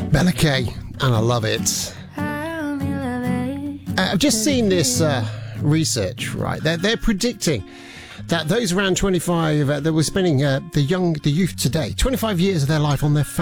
Bella Kay, and I love it. I've just seen this research, right? They're predicting that those around 25 that were spending the youth today, 25 years of their life on their